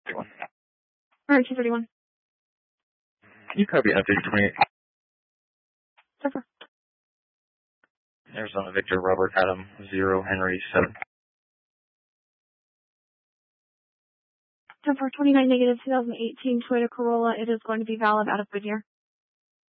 31. Alright, 231. Can you copy update 28? Super. Arizona Victor Robert Adam 0 Henry 7. 10-4, 29 negative 2018 Toyota Corolla. It is going to be valid out of Goodyear.